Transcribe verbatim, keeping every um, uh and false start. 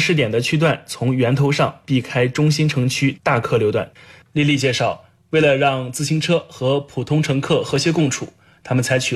试点的区段从源头上避开中心城区大客流段。丽丽介绍，为了让自行车和普通乘客和谐共处，他们采取